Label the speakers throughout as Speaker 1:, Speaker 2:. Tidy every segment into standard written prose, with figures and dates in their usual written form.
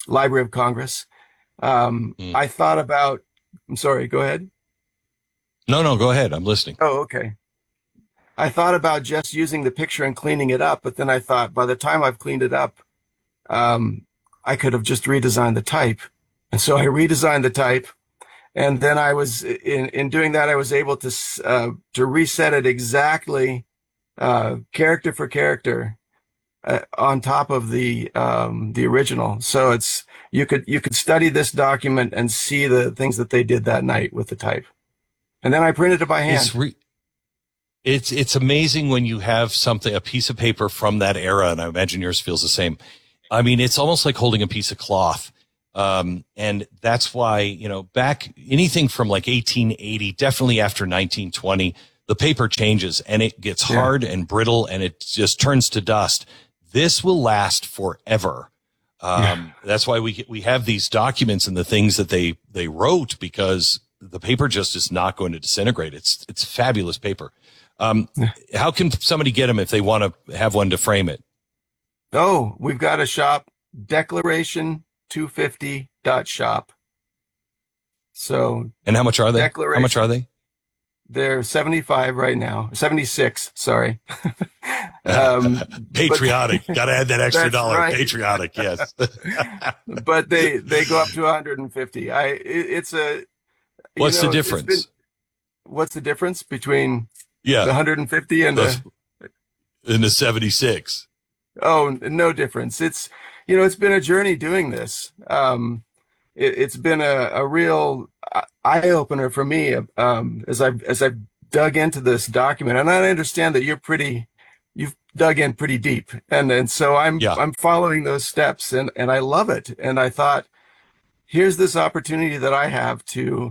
Speaker 1: Library of Congress. I thought about, I'm sorry, go ahead.
Speaker 2: No, go ahead. I'm listening.
Speaker 1: Oh, okay. I thought about just using the picture and cleaning it up, but then I thought by the time I've cleaned it up, I could have just redesigned the type. And so I redesigned the type. And then I was in doing that, I was able to reset it exactly, character for character, on top of the original. So you could study this document and see the things that they did that night with the type. And then I printed it by hand.
Speaker 2: It's amazing when you have a piece of paper from that era, and I imagine yours feels the same. I mean, it's almost like holding a piece of cloth. And that's why, back anything from like 1880, definitely after 1920, the paper changes and it gets hard and brittle and it just turns to dust. This will last forever. That's why we have these documents and the things that they wrote, because the paper just is not going to disintegrate. It's fabulous paper. How can somebody get them if they want to have one to frame it?
Speaker 1: Oh, we've got a shop, Declaration250.shop. So,
Speaker 2: and how much are they? How much are they?
Speaker 1: They're 75 right now. 76, sorry.
Speaker 2: Patriotic. Got to add that extra dollar.
Speaker 1: Right.
Speaker 2: Patriotic, yes.
Speaker 1: But they go up to 150.
Speaker 2: What's the difference?
Speaker 1: What's the difference between the
Speaker 2: the
Speaker 1: 150 and
Speaker 2: the 76?
Speaker 1: Oh, no difference. It's been a journey doing this. It's been a real eye opener for me, as I've dug into this document, and I understand that you've dug in pretty deep, and so I'm following those steps, and I love it. And I thought, here's this opportunity that I have to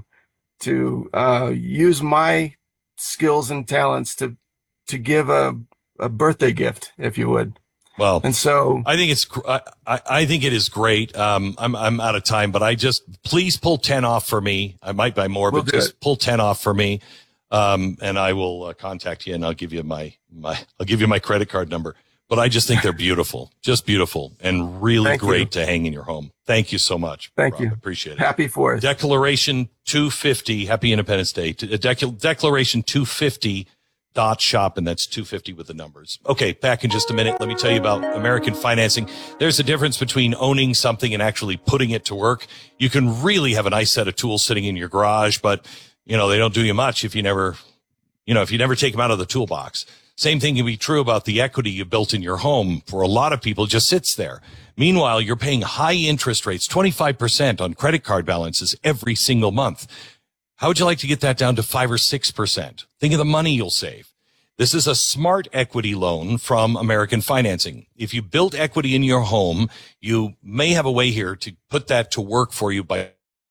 Speaker 1: use my skills and talents to give a birthday gift, if you would.
Speaker 2: Well,
Speaker 1: and so
Speaker 2: I think I think it is great. I'm out of time, but please pull 10 off for me. I might buy more, but just pull 10 off for me. And I will contact you and I'll give you my credit card number. But I just think they're beautiful, just beautiful, and really great to hang in your home. Thank you so much.
Speaker 1: Thank you.
Speaker 2: Appreciate it.
Speaker 1: Happy 4th.
Speaker 2: Declaration 250. Happy Independence Day. Declaration 250. .shop, and that's 250 with the numbers. Okay, back in just a minute. Let me tell you about American Financing. There's a difference between owning something and actually putting it to work. You can really have a nice set of tools sitting in your garage, but they don't do you much if you never take them out of the toolbox. Same thing can be true about the equity you built in your home. For a lot of people, it just sits there. Meanwhile, you're paying high interest rates, 25% on credit card balances every single month. How would you like to get that down to 5 or 6%? Think of the money you'll save. This is a smart equity loan from American Financing. If you built equity in your home, you may have a way here to put that to work for you for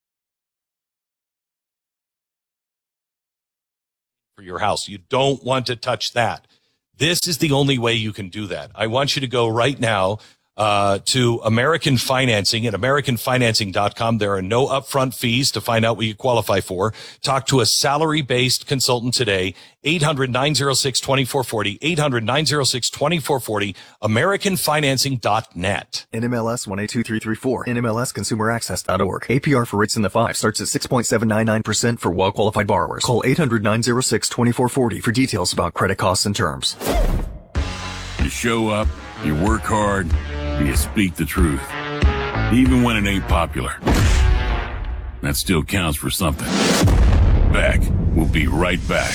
Speaker 2: your house. You don't want to touch that. This is the only way you can do that. I want you to go right now to American Financing at AmericanFinancing.com. There are no upfront fees to find out what you qualify for. Talk to a salary-based consultant today. 800-906-2440. 800-906-2440. AmericanFinancing.net.
Speaker 3: NMLS 182334. NMLSConsumerAccess.org. APR for rates in the 5 starts at 6.799% for well-qualified borrowers. Call 800-906-2440 for details about credit costs and terms.
Speaker 4: You show up, you work hard, you speak the truth. Even when it ain't popular. That still counts for something. Beck will be right back.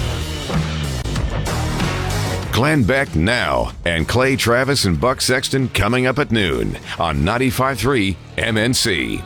Speaker 5: Glenn Beck now, and Clay Travis and Buck Sexton coming up at noon on 95.3 MNC.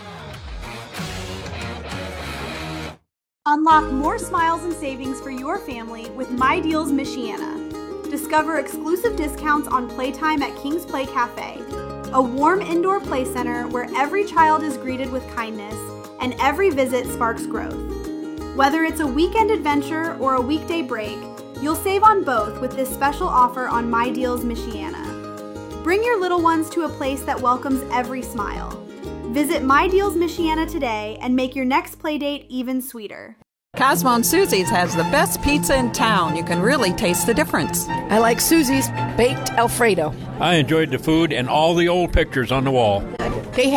Speaker 6: Unlock more smiles and savings for your family with My Deals Michiana. Discover exclusive discounts on playtime at King's Play Cafe, a warm indoor play center where every child is greeted with kindness and every visit sparks growth. Whether it's a weekend adventure or a weekday break, you'll save on both with this special offer on My Deals Michiana. Bring your little ones to a place that welcomes every smile. Visit My Deals Michiana today and make your next playdate even sweeter.
Speaker 7: Cosmo and Susie's has the best pizza in town. You can really taste the difference.
Speaker 8: I like Susie's baked Alfredo.
Speaker 9: I enjoyed the food and all the old pictures on the wall.
Speaker 8: They